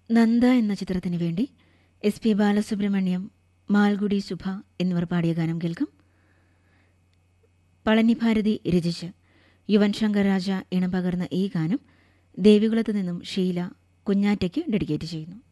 നന്ദ എന്ന ചിത്രത്തിന് വേണ്ടി എസ് പി ബാലസുബ്രഹ്മണ്യം, മാൽഗുഡി സുഭ എന്നിവർ പാടിയ ഗാനം കേൾക്കും. പളനി ഭാരതി രചിച്ച് യുവൻ ശങ്കർ രാജ ഇണം പകർന്ന ഈ ഗാനം ദേവികുളത്ത് നിന്നും ഷീല കുഞ്ഞാറ്റയ്ക്ക് ഡെഡിക്കേറ്റ് ചെയ്യുന്നു.